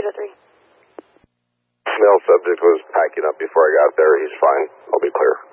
803. Male subject was packing up before I got there. He's fine. I'll be clear.